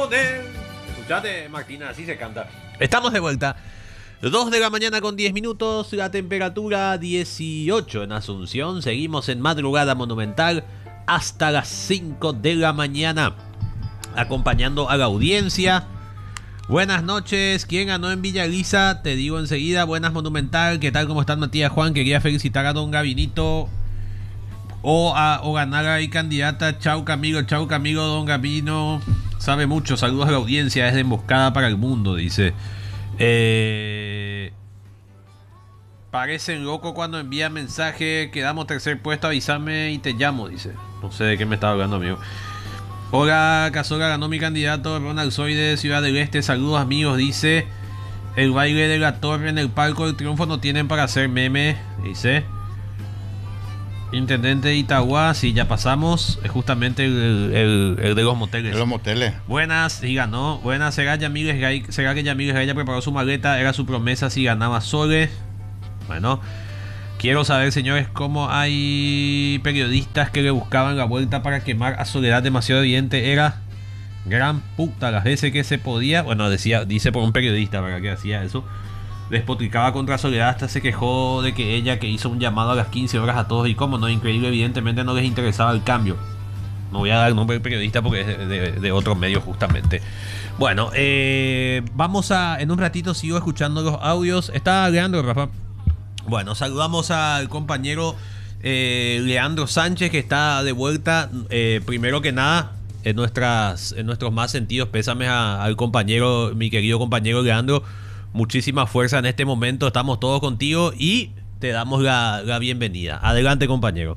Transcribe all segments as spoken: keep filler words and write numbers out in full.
poder. Escuchate, Martina, así se canta. Estamos de vuelta. dos de la mañana con diez minutos, la temperatura dieciocho en Asunción. Seguimos en madrugada monumental hasta las cinco de la mañana, acompañando a la audiencia. Buenas noches, ¿quién ganó en Villa Elisa? Te digo enseguida. Buenas Monumental, ¿qué tal? ¿Cómo están, Matías Juan? Quería felicitar a don Gabinito o, a, o ganar ahí candidata. Chau Camilo, chau Camilo, don Gabino. Sabe mucho, saludos a la audiencia desde Emboscada para el Mundo, dice. Eh, parecen locos cuando envían mensaje. Quedamos tercer puesto, avísame y te llamo, dice. No sé de qué me estaba hablando, amigo. Hola, Casoga, ganó mi candidato Ronald Soy de Ciudad del Este. Saludos, amigos, dice. El baile de la torre en el Palco del Triunfo no tienen para hacer meme, dice. Intendente de Itagua, sí, ya pasamos. Es justamente el, el, el de los moteles. De los moteles. Buenas, sí ganó. Buenas, será, Yamil Gay, será que Yamil Gay ya preparó su maleta. Era su promesa si ganaba soles. Bueno, quiero saber, señores, cómo hay periodistas que le buscaban la vuelta para quemar a Soledad demasiado evidente. Era gran puta las veces que se podía. Bueno, decía, dice por un periodista, ¿verdad? Que hacía eso. Despotricaba contra Soledad, hasta se quejó de que ella, que hizo un llamado a las quince horas a todos, y cómo no, increíble, evidentemente no les interesaba el cambio. No voy a dar el nombre del periodista porque es de, de, de otro medio justamente. Bueno, eh, vamos a, en un ratito sigo escuchando los audios. ¿Está Leandro, Rafa? Bueno, saludamos al compañero eh, Leandro Sánchez, que está de vuelta. Eh, primero que nada, en, nuestras, en nuestros más sentidos pésames a, al compañero, mi querido compañero Leandro. Muchísima fuerza en este momento, estamos todos contigo y te damos la, la bienvenida. Adelante, compañero.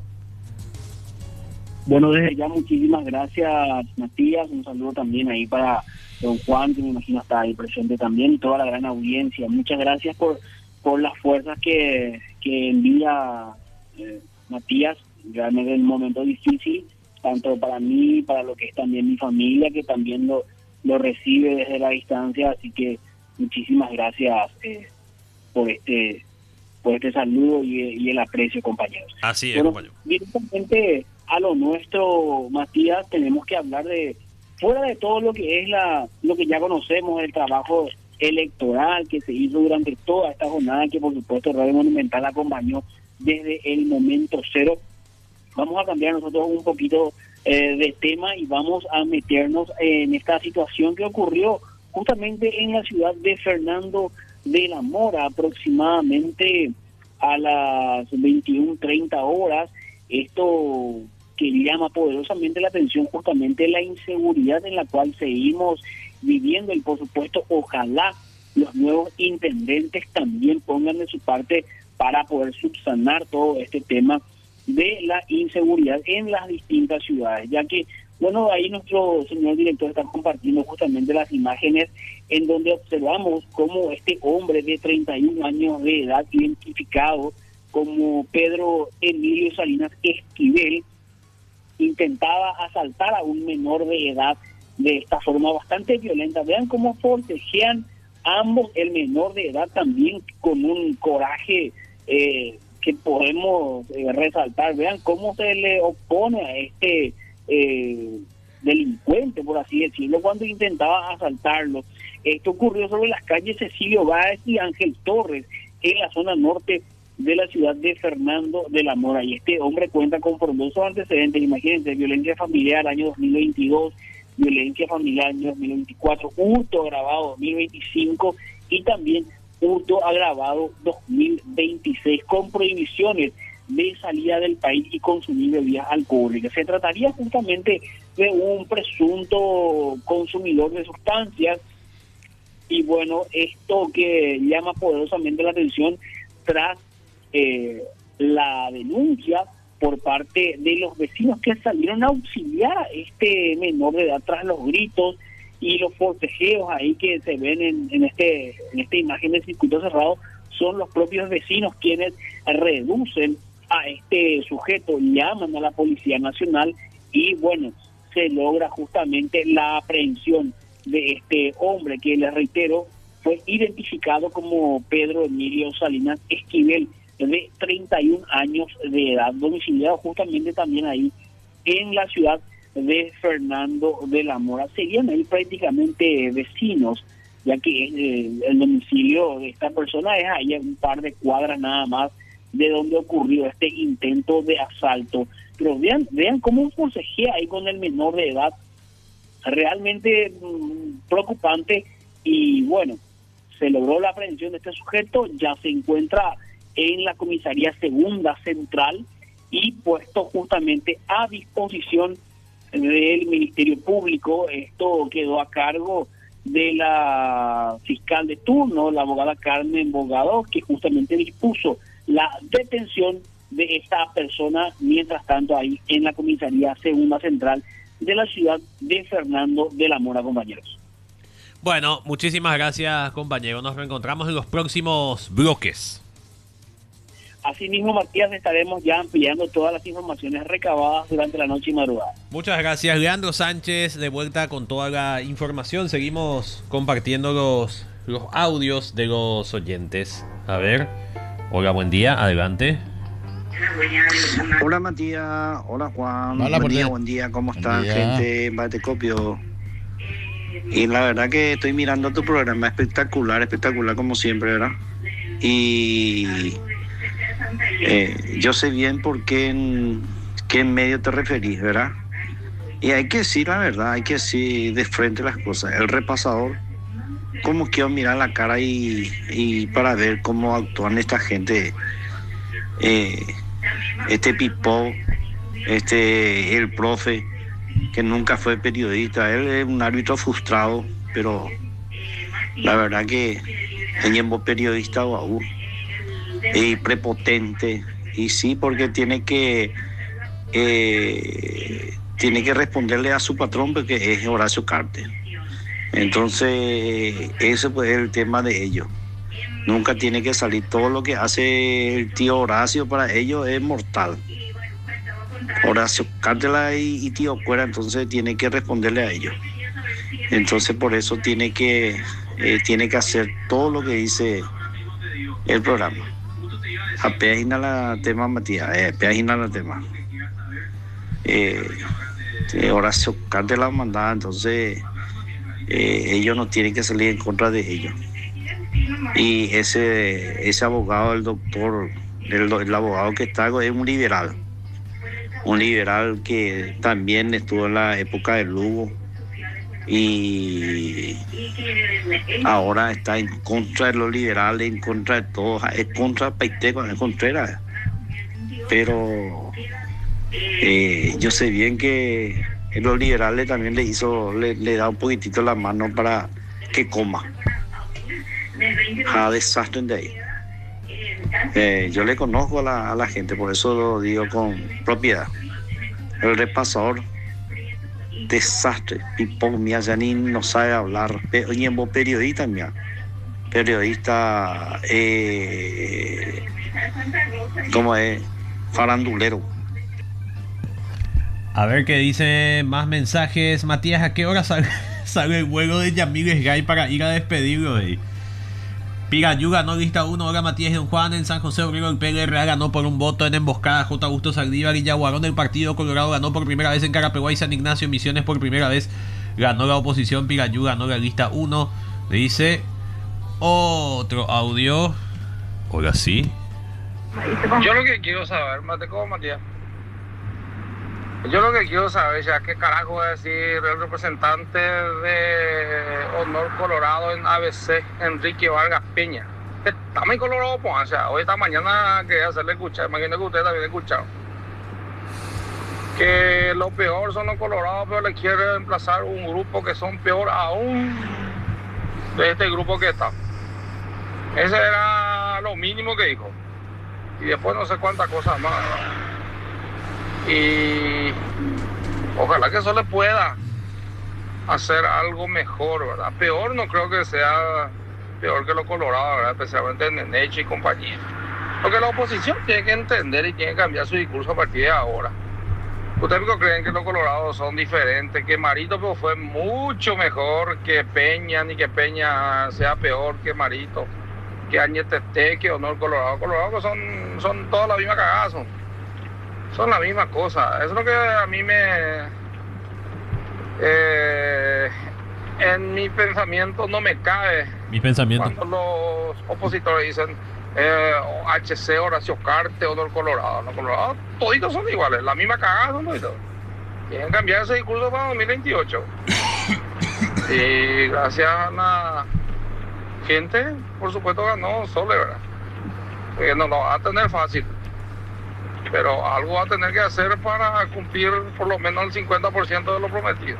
Bueno, desde ya muchísimas gracias, Matías. Un saludo también ahí para don Juan, que me imagino está ahí presente también, y toda la gran audiencia. Muchas gracias por, por las fuerzas que, que envía eh, Matías, realmente en un momento difícil, tanto para mí, para lo que es también mi familia, que también lo, lo recibe desde la distancia. Así que muchísimas gracias eh, por este por este saludo y, y el aprecio, compañeros. Así es, bueno, compañero. Directamente a lo nuestro, Matías, tenemos que hablar de, fuera de todo lo que es la lo que ya conocemos, el trabajo electoral que se hizo durante toda esta jornada, que por supuesto Radio Monumental acompañó desde el momento cero. Vamos a cambiar nosotros un poquito eh, de tema y vamos a meternos en esta situación que ocurrió justamente en la ciudad de Fernando de la Mora, aproximadamente a las veintiuna treinta horas. Esto que llama poderosamente la atención, justamente la inseguridad en la cual seguimos viviendo, y por supuesto ojalá los nuevos intendentes también pongan de su parte para poder subsanar todo este tema de la inseguridad en las distintas ciudades, ya que bueno, ahí nuestro señor director está compartiendo justamente las imágenes en donde observamos cómo este hombre de treinta y un años de edad, identificado como Pedro Emilio Salinas Esquivel, intentaba asaltar a un menor de edad de esta forma bastante violenta. Vean cómo forcejean ambos, el menor de edad también con un coraje eh, que podemos eh, resaltar. Vean cómo se le opone a este Eh, delincuente, por así decirlo, cuando intentaba asaltarlo. Esto ocurrió sobre las calles Cecilio Báez y Ángel Torres, en la zona norte de la ciudad de Fernando de la Mora. Y este hombre cuenta con formosos antecedentes. Imagínense: violencia familiar año dos mil veintidós, violencia familiar año dos mil veinticuatro, hurto agravado dos mil veinticinco y también hurto agravado dos mil veintiséis, con prohibiciones de salida del país y consumir bebidas alcohólicas. Se trataría justamente de un presunto consumidor de sustancias, y bueno, esto que llama poderosamente la atención tras eh, la denuncia por parte de los vecinos que salieron a auxiliar a este menor de edad tras los gritos y los forcejeos ahí que se ven en, en este en esta imagen del circuito cerrado. Son los propios vecinos quienes reducen a este sujeto, llaman a la Policía Nacional y bueno, se logra justamente la aprehensión de este hombre, que les reitero fue identificado como Pedro Emilio Salinas Esquivel, de treinta y un años de edad, domiciliado justamente también ahí en la ciudad de Fernando de la Mora. Serían ahí prácticamente vecinos, ya que eh, el domicilio de esta persona es ahí a un par de cuadras nada más de donde ocurrió este intento de asalto. Pero vean, vean cómo forcejea ahí con el menor de edad, realmente mmm, preocupante. Y bueno, se logró la aprehensión de este sujeto, ya se encuentra en la comisaría segunda central y puesto justamente a disposición del Ministerio Público. Esto quedó a cargo de la fiscal de turno, la abogada Carmen Bogado, que justamente dispuso la detención de esta persona, mientras tanto ahí en la comisaría segunda central de la ciudad de Fernando de la Mora, compañeros. Bueno, muchísimas gracias, compañero. Nos reencontramos en los próximos bloques. Asimismo, Matías, estaremos ya ampliando todas las informaciones recabadas durante la noche y madrugada. Muchas gracias, Leandro Sánchez, de vuelta con toda la información. Seguimos compartiendo los, los audios de los oyentes. A ver. Hola, buen día, adelante. Hola, Matías. Hola, Juan. Hola, buen día, día. buen día. ¿Cómo están, día. gente? Batecopio. Y la verdad que estoy mirando tu programa, espectacular, espectacular como siempre, ¿verdad? Y eh, yo sé bien por qué en, qué medio te referís, ¿verdad? Y hay que decir la verdad, hay que decir de frente las cosas. El repasador, cómo quiero mirar la cara y, y para ver cómo actúan esta gente, eh, este Pipo, este, el profe, que nunca fue periodista. Él es un árbitro frustrado, pero la verdad que es periodista guau, y prepotente, y sí, porque tiene que eh, tiene que responderle a su patrón, porque es Horacio Cartes. Entonces ese pues es el tema de ellos. Nunca tiene que salir. Todo lo que hace el tío Horacio para ellos es mortal. Horacio Cártela y, y tío Cuera, entonces tiene que responderle a ellos. Entonces por eso tiene que eh, tiene que hacer todo lo que dice el programa. Apeagina la tema, Matías, eh, apeagina la tema. Eh, eh, Horacio Cártela mandaba, entonces eh, ellos no tienen que salir en contra de ellos. Y ese ese abogado, el doctor, el, el abogado que está es un liberal. Un liberal que también estuvo en la época de Lugo y ahora está en contra de los liberales, en contra de todos, es contra Paiteco, es Contreras. Pero eh, yo sé bien que los liberales también le hizo, le, le da un poquitito la mano para que coma. A desastre de ahí. Eh, yo le conozco a la, a la gente, por eso lo digo con propiedad. El repasador, desastre. Pipo, mía, ya ni no sabe hablar. Oye, vos periodista, mía. Periodista, eh, ¿cómo es? Farandulero. A ver qué dice más mensajes. Matías, ¿a qué hora sale, sale el vuelo de Yamil Sgay para ir a despedirlo? Eh? Pirayú ganó lista uno, ahora Matías Don Juan en San José Obrero, el P L R A ganó por un voto en emboscada, J. Augusto Saldívar y Yaguarón del Partido Colorado ganó por primera vez en Carapeguá y San Ignacio Misiones por primera vez ganó la oposición, Pirayú ganó la lista uno, dice otro audio, ahora sí. Yo lo que quiero saber, mate como Matías, yo lo que quiero saber ya qué carajo va a decir el representante de Honor Colorado en A B C, Enrique Vargas Peña. Está muy colorado, pues, o sea, hoy esta mañana quería hacerle escuchar, imagino que ustedes también escucharon. Que lo peor son los colorados, pero le quiere emplazar un grupo que son peor aún de este grupo que está. Ese era lo mínimo que dijo. Y después no sé cuántas cosas más. Y ojalá que eso le pueda hacer algo mejor, ¿verdad? Peor no creo que sea peor que lo colorado, ¿verdad? Especialmente en Neche y compañía. Porque la oposición tiene que entender y tiene que cambiar su discurso a partir de ahora. ¿Ustedes creen que los colorados son diferentes? Que Marito pues, fue mucho mejor que Peña, ni que Peña sea peor que Marito, que Añetete, que Honor Colorado. Colorado son, son todas la misma cagada, son. Son la misma cosa. Eso es lo que a mí me, Eh, en mi pensamiento no me cabe Mi pensamiento. cuando los opositores dicen eh, H C, Horacio Carte o del Colorado. Los Colorados toditos son iguales, la misma cagada son toditos. Quieren cambiar ese discurso para dos mil veintiocho. Y gracias a la gente, por supuesto, ganó Sole, ¿verdad? Porque no lo va a tener fácil. Pero algo va a tener que hacer para cumplir por lo menos el cincuenta por ciento de lo prometido.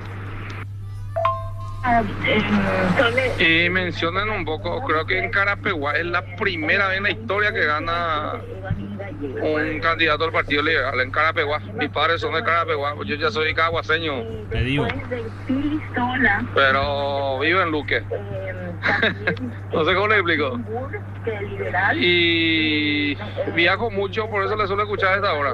Y mencionen un poco, creo que en Carapeguá es la primera vez en la historia que gana un candidato al Partido Liberal en Carapeguá. Mis padres son de Carapeguá, yo ya soy caguaseño. Te digo. Pero vivo en Luque. No sé cómo le explico. Y viajo mucho, por eso le suelo escuchar a esta hora.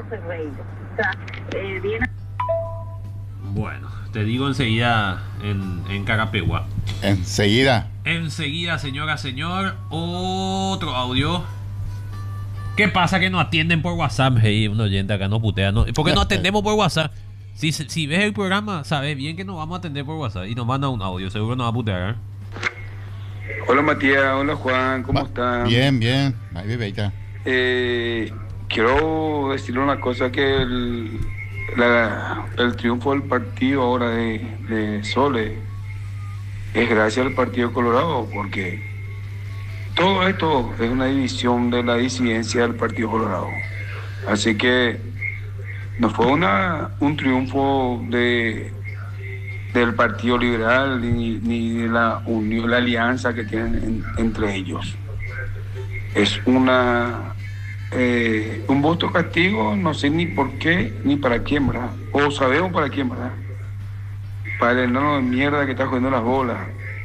Bueno, te digo enseguida en, en Carapeguá. Enseguida. Enseguida, señora, señor, otro audio. ¿Qué pasa que no atienden por WhatsApp? Hey, un oyente acá no putea, ¿no? ¿Por qué no atendemos por WhatsApp? Si, si ves el programa, sabes bien que nos vamos a atender por WhatsApp y nos manda un audio, seguro nos va a putear, ¿eh? Hola Matías, hola Juan, ¿cómo Va, están? Bien, bien. Ahí bebeita. Eh, quiero decirle una cosa, que el, la- el triunfo del partido ahora de, de Sole es gracias al Partido Colorado, porque todo esto es una división de la disidencia del Partido Colorado. Así que no fue una, un triunfo de, del Partido Liberal ni, ni de la unión, la alianza que tienen en- entre ellos. Es una eh, un voto castigo, no sé ni por qué ni para quién, ¿verdad? O sabemos para quién, ¿verdad? Para el enano de mierda que está jugando las bolas.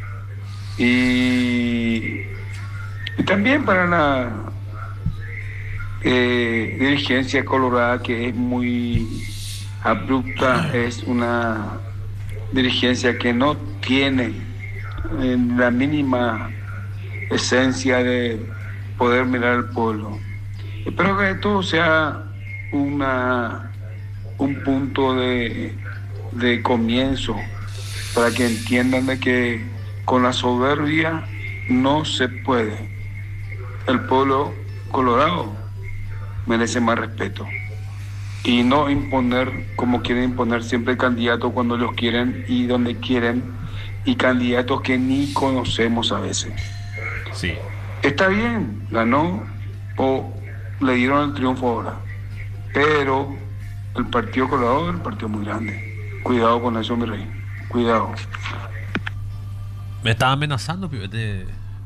Y, y también para la eh, dirigencia colorada, que es muy abrupta, es una dirigencia que no tiene eh, la mínima esencia de poder mirar al pueblo. Espero que esto sea una un punto de, de comienzo para que entiendan de que con la soberbia no se puede. El pueblo colorado merece más respeto y no imponer como quieren imponer siempre candidatos cuando los quieren y donde quieren, y candidatos que ni conocemos a veces. Sí. Está bien, ganó o le dieron el triunfo ahora, pero el Partido Colorado es un partido muy grande. Cuidado con eso, mi rey, cuidado. Me estaba amenazando, pibe, este,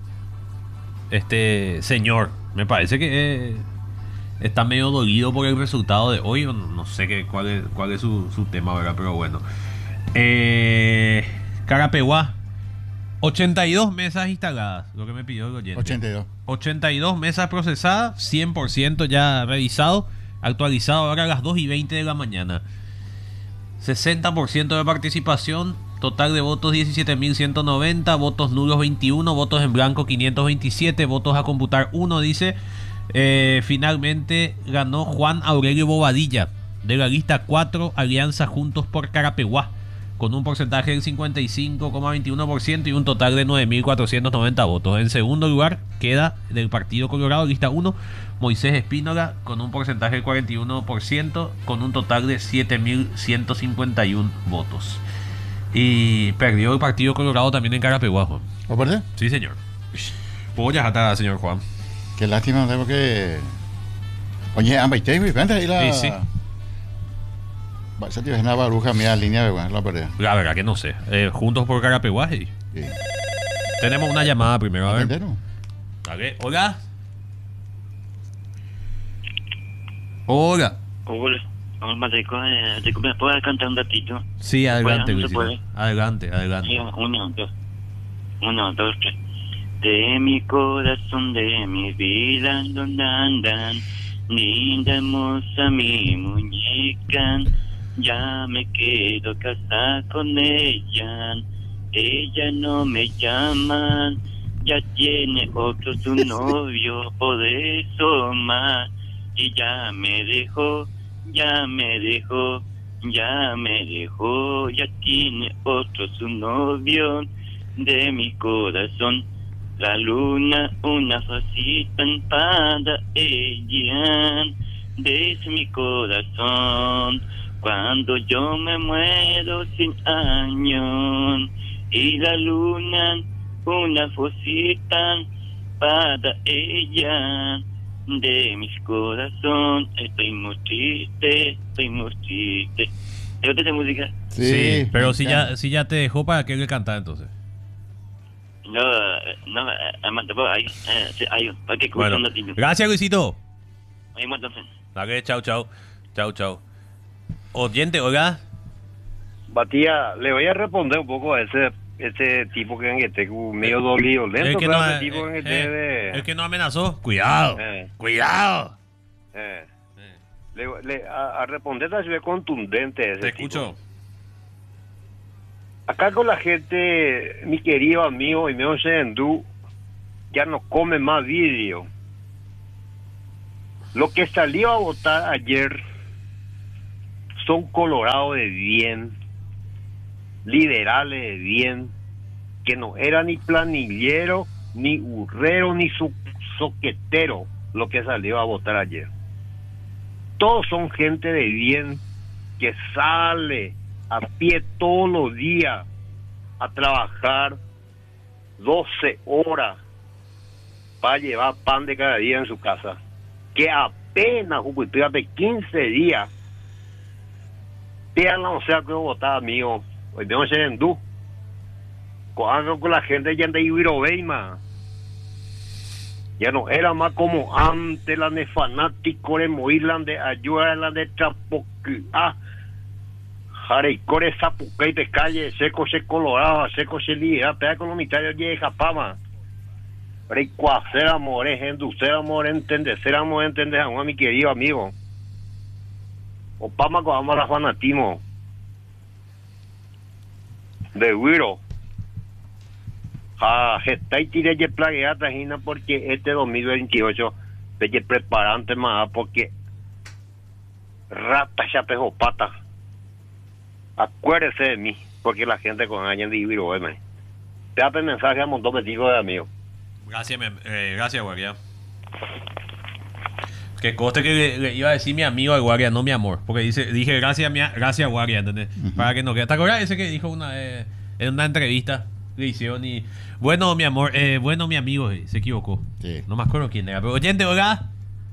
este señor. Me parece que eh, está medio dolido por el resultado de hoy. O no, no sé qué, cuál es, cuál es su, su tema, ¿verdad? Pero bueno. Eh, Carapeguá. ochenta y dos mesas instaladas, lo que me pidió el oyente. ochenta y dos. ochenta y dos mesas procesadas, cien por ciento ya revisado, actualizado ahora a las dos y veinte de la mañana. sesenta por ciento de participación, total de votos diecisiete mil ciento noventa, votos nulos veintiuno, votos en blanco quinientos veintisiete, votos a computar uno, dice. Eh, finalmente ganó Juan Aurelio Bobadilla, de la lista cuatro, Alianza Juntos por Carapeguá, con un porcentaje del cincuenta y cinco coma veintiuno por ciento y un total de nueve mil cuatrocientos noventa votos. En segundo lugar queda del Partido Colorado, lista uno, Moisés Espínola, con un porcentaje del cuarenta y uno por ciento, con un total de siete mil ciento cincuenta y uno votos. Y perdió el Partido Colorado también en Carapeguá, Juan. ¿O perdés? Sí, señor. ¿Puedo ya estar, señor Juan? Qué lástima, no sé por qué. Oye, ambas y vente ahí la. Sí, sí. Esa tío es una baruja mía línea de la perdida. La verdad que no sé. Eh, juntos por Carapeguá. Y Sí. tenemos una llamada primero, a ver. ¿Entendieron? Dale, hola. Hola. Hola, hola Mateco, eh, te- ¿me puedes cantar un ratito? Sí, adelante, Bueno, no se Luisito. Adelante, adelante. Sí, uno, dos, uno, dos, tres. De mi corazón, de mi vida, ¿dónde andan? Linda, hermosa, mi muñeca, ya me quedo casada con ella. Ella no me llama, ya tiene otro su novio, por eso más. Y ya me dejó, ya me dejó, ya me dejó, ya tiene otro su novio de mi corazón. La luna, una facita para ella, de mi corazón. Cuando yo me muero sin años, y la luna, una fosita para ella, de mi corazón. Estoy muy triste, estoy muy triste. ¿Te gusta esa música? Sí, Sí, pero si ya. ya, si ya te dejó, ¿para qué le cantar entonces? No, no, además, ahí, eh, ahí, para que Bueno, escuchando a ti. gracias Luisito. Ahí, entonces. Dale, chau, chau. Chau, chau. Oyente, oiga. Batía, le voy a responder un poco a ese ese tipo que en este medio dolido, El lento, que, pero no, ese tipo en eh, este eh, de... el que no amenazó. Cuidado. Eh. Cuidado. Eh. Le, le- a, a responder así de contundente ese Te tipo. escucho. Acá con la gente, mi querido amigo y mío Sendú, ya no come más vidrio. Lo que salió a votar ayer son colorados de bien, liberales de bien, que no era ni planillero, ni urrero, ni su soquetero lo que salió a votar ayer. Todos son gente de bien que sale a pie todos los días a trabajar doce horas para llevar pan de cada día en su casa. Que apenas, de quince días, te no sea que votar, amigo. Hoy tengo que ser hindú. Cuando con la gente ya de Ibirobeima. Ya no era más como antes, la de fanático de Moirland, de ayuda, la de Trapocu. Ah, Jarecore, Zapucay, de calle, seco, se colorado, seco, se lía, pega con los mitades de Japama. Recuacer amor, enducer amor, entender, ser amor, entender, a mi querido amigo. Opama con amor a fanatismo. De Wiro. Ah, está y tiré de plaguear trajina porque este dos mil veintiocho te preparante más porque rata ya pegó pata. Acuérdese de mí, porque la gente con años de Ibiro, eh, te hace mensaje a un montón de tipos de amigos. Gracias, me- eh, gracias, Guardia. Que coste que le, le iba a decir mi amigo al Guardia, no mi amor. Porque dice, dije gracias, mi, gracias, Guardia, ¿entendés? Ujú. Para que no quede. ¿Te acuerdas ese que dijo una eh, en una entrevista? Le hicieron y. Bueno, mi amor, eh, bueno, mi amigo, eh, se equivocó. Sí. No me acuerdo quién era. Pero oyente, oiga.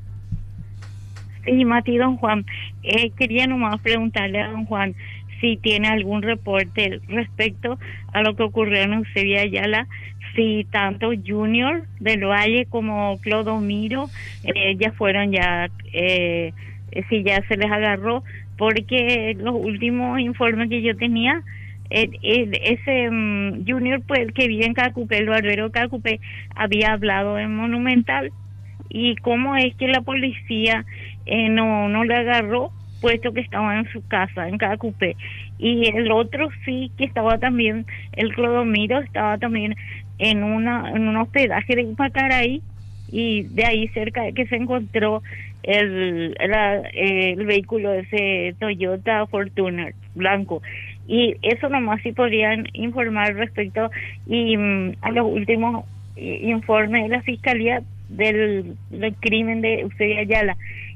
Sí, Mati, don Juan. Eh, quería nomás preguntarle a don Juan si tiene algún reporte respecto a lo que ocurrió en Eusebio Ayala, si tanto Junior del Valle como Clodomiro eh, ya fueron ya, eh, si ya se les agarró, porque los últimos informes que yo tenía, eh, eh, ese um, Junior, pues el que vive en Cacupé, el barbero de Cacupé, había hablado en Monumental. Y cómo es que la policía eh, no no le agarró, puesto que estaba en su casa, en Cacupé. Y el otro sí, que estaba también, el Clodomiro, estaba también en una en un hospedaje de Pacaraí, y de ahí cerca de que se encontró el, la- el vehículo ese Toyota Fortuner blanco. Y eso nomás sí podrían informar respecto y mm, a los últimos eh, informes de la Fiscalía del, del crimen de Eusebio Ayala.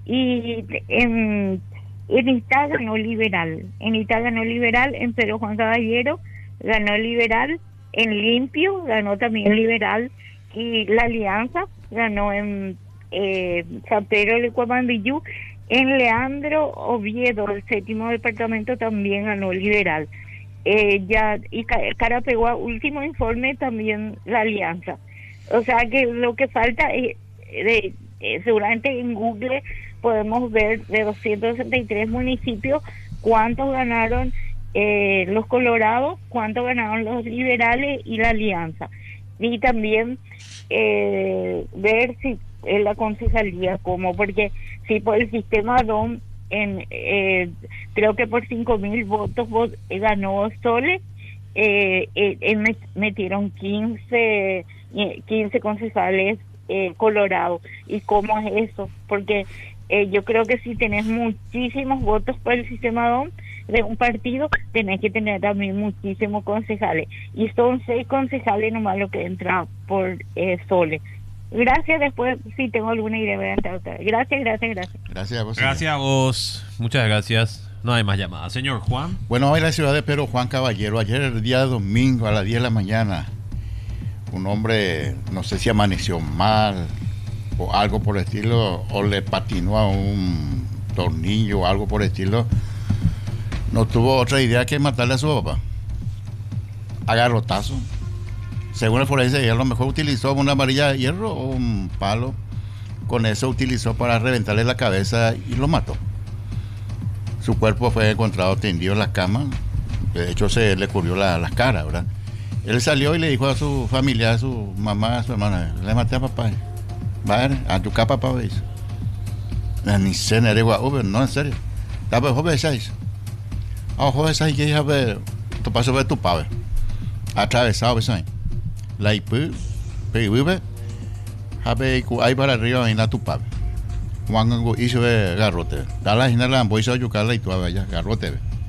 Y en, en Itá ganó liberal, en Itá ganó liberal, en Pedro Juan Caballero ganó liberal, en Limpio ganó también liberal, y la Alianza ganó en eh, San Pedro de Cuamambillú. En Leandro Oviedo, el séptimo departamento, también ganó liberal. Eh, ya y Ca- Carapegua, último informe, también la Alianza. O sea que lo que falta es, de, eh, seguramente en Google podemos ver de doscientos sesenta y tres municipios cuántos ganaron eh, los colorados, cuántos ganaron los liberales y la Alianza. Y también eh, ver si en la concejalía, como, porque si por el sistema D O M, en, eh, creo que por cinco mil votos vot- eh, ganó Sole, eh, eh, eh, met- metieron quince, eh, quince concejales eh, colorados. ¿Y cómo es eso? Porque eh, yo creo que si tenés muchísimos votos por el sistema D O M, de un partido, tenés que tener también muchísimos concejales. Y son seis concejales nomás lo que entra por eh, Sole. Gracias, después si tengo alguna idea voy a entrar otra vez. Gracias, gracias, gracias. Gracias a vos. Gracias a vos. Muchas gracias. No hay más llamadas. Señor Juan. Bueno, hoy en la ciudad de Pedro Juan Caballero, ayer el día domingo a las diez de la mañana, un hombre, no sé si amaneció mal o algo por el estilo, o le patinó a un tornillo o algo por el estilo, no tuvo otra idea que matarle a su papá. A garrotazo. Según el forense, a lo mejor utilizó una varilla de hierro o un palo. Con eso utilizó para reventarle la cabeza y lo mató. Su cuerpo fue encontrado tendido en la cama. De hecho, se le cubrió la, la cara, ¿verdad? Él salió y le dijo a su familia, a su mamá, a su hermana, le maté a papá. Va a tu capa, papá, ¿veis? Ni se nere guau, no, en serio. Estaba joven, ¿sabes? Ah, joven, ¿sabes qué? A ver, tu paso ver tu padre. Atravesado, ¿sabes? La I P, P a ver, ahí para arriba, en la tu padre. Juan hizo garrote. Dale a la voy a yucar la y tú a ver, garrote.